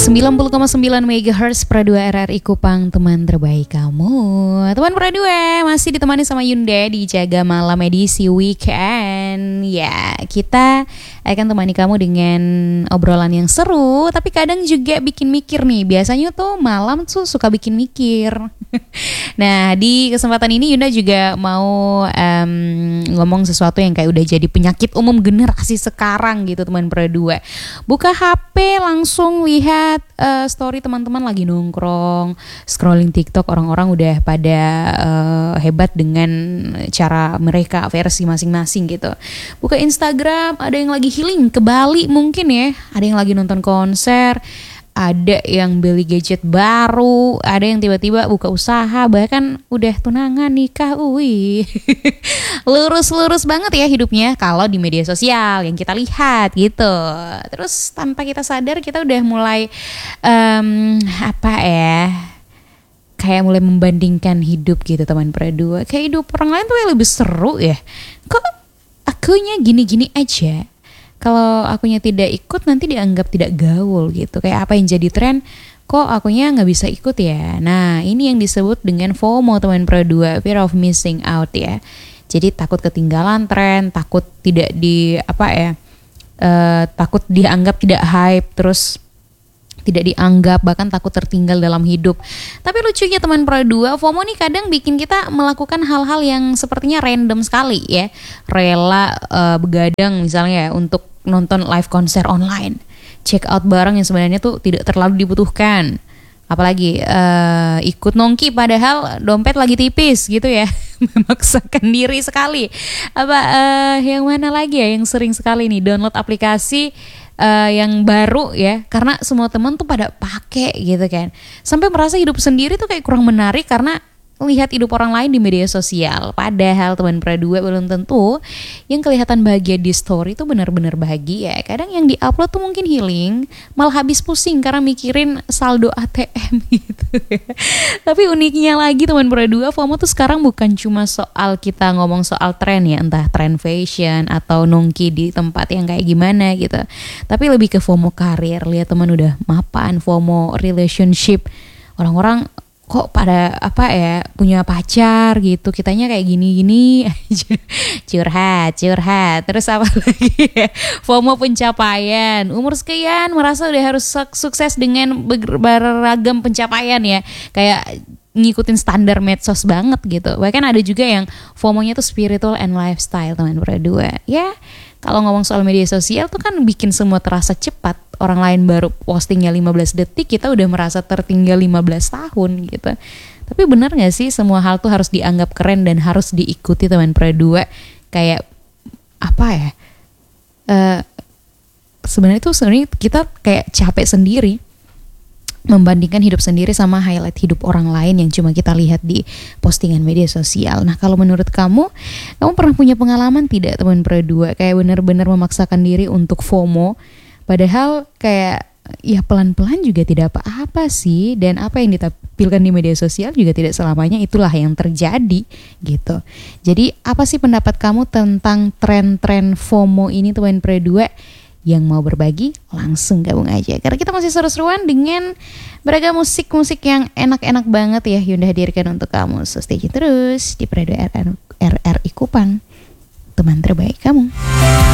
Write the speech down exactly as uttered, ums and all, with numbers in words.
sembilan puluh koma sembilan megahertz per dua R R I Kupang, teman terbaik kamu. Teman per dua masih ditemani sama Yunda di Jaga Malam edisi weekend. Ya, kita akan temani kamu dengan obrolan yang seru, tapi kadang juga bikin mikir nih. Biasanya tuh malam tuh suka bikin mikir. Nah, di kesempatan ini Yunda juga mau um, ngomong sesuatu yang kayak udah jadi penyakit umum generasi sekarang gitu, teman per dua. Buka H P langsung lihat uh, story teman-teman lagi nongkrong, scrolling TikTok, orang-orang udah pada uh, hebat dengan cara mereka, versi masing-masing gitu. Buka Instagram, ada yang lagi healing ke Bali mungkin ya, ada yang lagi nonton konser, ada yang beli gadget baru, ada yang tiba-tiba buka usaha, bahkan udah tunangan, nikah, wih. Lurus-lurus banget ya hidupnya kalau di media sosial yang kita lihat gitu. Terus tanpa kita sadar kita udah mulai um, apa ya, kayak mulai membandingkan hidup gitu, teman per dua. Kayak hidup orang lain tuh yang lebih seru ya. Kok akunya gini-gini aja? Kalau akunya tidak ikut nanti dianggap tidak gaul gitu. Kayak apa yang jadi tren, kok akunya nggak bisa ikut ya. Nah, ini yang disebut dengan FOMO, teman per dua, fear of missing out ya. Jadi takut ketinggalan tren, takut tidak di apa ya, uh, takut dianggap tidak hype, terus tidak dianggap, bahkan takut tertinggal dalam hidup. Tapi lucunya teman per dua, FOMO nih kadang bikin kita melakukan hal-hal yang sepertinya random sekali ya. Rela uh, begadang misalnya ya, untuk nonton live konser online, check out barang yang sebenarnya tuh tidak terlalu dibutuhkan. Apalagi uh, ikut nongki padahal dompet lagi tipis gitu ya. Memaksakan diri sekali. Apa uh, yang mana lagi ya yang sering sekali nih download aplikasi uh, yang baru ya, karena semua teman tuh pada pakai gitu kan. Sampai merasa hidup sendiri tuh kayak kurang menarik karena lihat hidup orang lain di media sosial. Padahal teman per dua belum tentu yang kelihatan bahagia di story itu benar-benar bahagia. Kadang yang diupload tuh mungkin healing, malah habis pusing karena mikirin saldo A T M gitu. Tapi uniknya lagi teman per dua, FOMO tuh sekarang bukan cuma soal kita ngomong soal tren ya, entah tren fashion atau nongki di tempat yang kayak gimana gitu. Tapi lebih ke FOMO karir. Lihat teman udah mapan, FOMO relationship. Orang-orang kok pada apa ya, punya pacar gitu, kitanya kayak gini-gini aja. curhat curhat terus apa lagi ya? FOMO pencapaian, umur sekian merasa udah harus sukses dengan beragam pencapaian ya, kayak ngikutin standar medsos banget gitu. Bahkan ada juga yang FOMO-nya tuh spiritual and lifestyle, teman per dua ya. Kalau ngomong soal media sosial tuh kan bikin semua terasa cepat. Orang lain baru postingnya lima belas detik, kita udah merasa tertinggal lima belas tahun gitu. Tapi benar gak sih semua hal tuh harus dianggap keren dan harus diikuti, teman per dua? Kayak apa ya, uh, sebenarnya tuh sebenarnya kita kayak capek sendiri membandingkan hidup sendiri sama highlight hidup orang lain yang cuma kita lihat di postingan media sosial. Nah, kalau menurut kamu, kamu pernah punya pengalaman tidak, teman per dua, kayak benar-benar memaksakan diri untuk FOMO, padahal kayak ya pelan-pelan juga tidak apa-apa sih, dan apa yang ditampilkan di media sosial juga tidak selamanya itulah yang terjadi gitu. Jadi apa sih pendapat kamu tentang tren-tren FOMO ini, teman per dua? Yang mau berbagi langsung gabung aja, karena kita masih seru-seruan dengan beragam musik-musik yang enak-enak banget ya Yunda hadirkan untuk kamu. So stay tune terus di Per dua R R I Kupang, teman terbaik kamu.